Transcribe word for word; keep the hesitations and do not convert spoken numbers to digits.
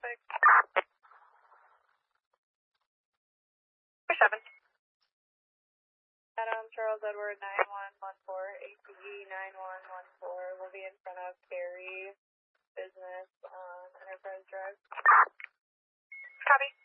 traffic. seven. Adam, Charles Edward, nine one one four, A T E nine one one four, will be in front of Cary Business on Enterprise Drive. Copy.